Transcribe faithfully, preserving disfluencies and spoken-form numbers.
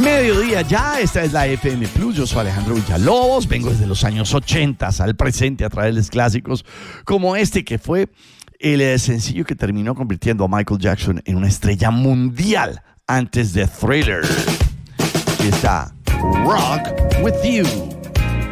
Mediodía ya, esta es la F M Plus, yo soy Alejandro Villalobos, vengo desde los años ochenta al presente a traerles clásicos como este que fue el eh, sencillo que terminó convirtiendo a Michael Jackson en una estrella mundial antes de Thriller. Aquí está Rock With You.